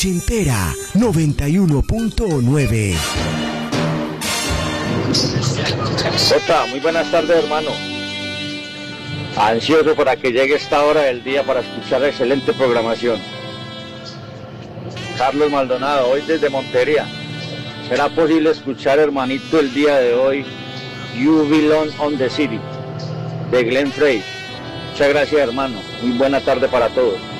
Ochentera 91.9. Jota, muy buenas tardes, hermano. Ansioso para que llegue esta hora del día para escuchar excelente programación. Carlos Maldonado, hoy desde Montería. ¿Será posible escuchar, hermanito, el día de hoy You Belong on the City de Glenn Frey? Muchas gracias, hermano. Muy buena tarde para todos.